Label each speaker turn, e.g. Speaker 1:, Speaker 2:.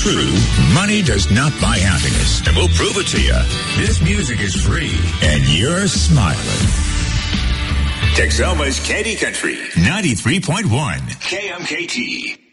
Speaker 1: true. Money does not buy happiness. And we'll prove it to you. This music is free. And you're smiling. Texoma's Candy Country. 93.1. KMKT.